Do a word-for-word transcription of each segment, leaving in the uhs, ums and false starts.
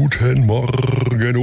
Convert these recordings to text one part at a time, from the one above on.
Guten Morgen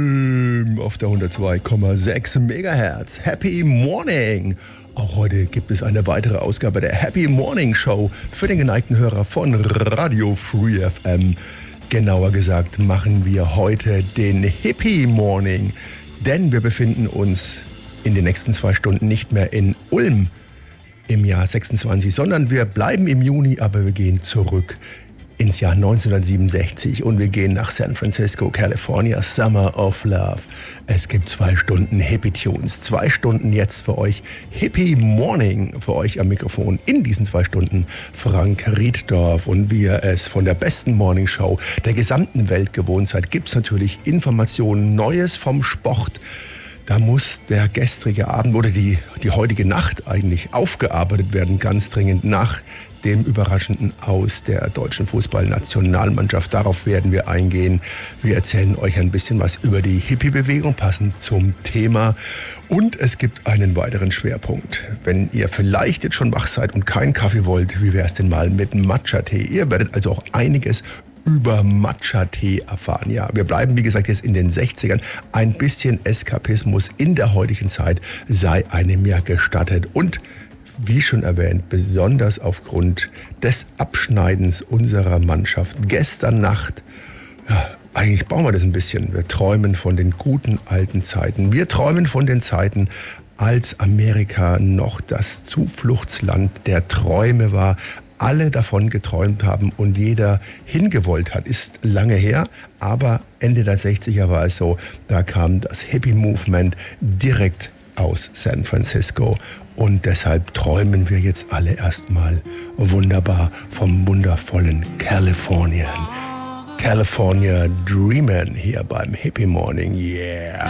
Ulm auf der hundertzwei Komma sechs Megahertz. Happy Morning! Auch heute gibt es eine weitere Ausgabe der Happy Morning Show für den geneigten Hörer von Radio Free F M. Genauer gesagt machen wir heute den Hippie Morning, denn wir befinden uns in den nächsten zwei Stunden nicht mehr in Ulm im Jahr sechsundzwanzig, sondern wir bleiben im Juni, aber wir gehen zurück ins Jahr neunzehnhundertsiebenundsechzig und wir gehen nach San Francisco, California, Summer of Love. Es gibt zwei Stunden Hippie Tunes, zwei Stunden jetzt für euch Hippie Morning, für euch am Mikrofon in diesen zwei Stunden Frank Rieddorf. Und wie ihr es von der besten Morning Show der gesamten Welt gewohnt seid, gibt es natürlich Informationen, Neues vom Sport. Da muss der gestrige Abend oder die, die heutige Nacht eigentlich aufgearbeitet werden, ganz dringend nach dem überraschenden Aus der deutschen Fußballnationalmannschaft. Darauf werden wir eingehen. Wir erzählen euch ein bisschen was über die Hippie-Bewegung, passend zum Thema. Und es gibt einen weiteren Schwerpunkt. Wenn ihr vielleicht jetzt schon wach seid und keinen Kaffee wollt, wie wäre es denn mal mit Matcha-Tee? Ihr werdet also auch einiges über Matcha-Tee erfahren. Ja, wir bleiben, wie gesagt, jetzt in den sechzigern. Ein bisschen Eskapismus in der heutigen Zeit sei einem ja gestattet. Und wie schon erwähnt, besonders aufgrund des Abschneidens unserer Mannschaft gestern Nacht, ja, eigentlich brauchen wir das ein bisschen. Wir träumen von den guten alten Zeiten. Wir träumen von den Zeiten, als Amerika noch das Zufluchtsland der Träume war, alle davon geträumt haben und jeder hingewollt hat. Ist lange her, aber Ende der sechziger war es so, da kam das Hippie-Movement direkt aus San Francisco. Und deshalb träumen wir jetzt alle erstmal wunderbar vom wundervollen Kalifornien. California Dreamin' hier beim Hippie Morning, yeah!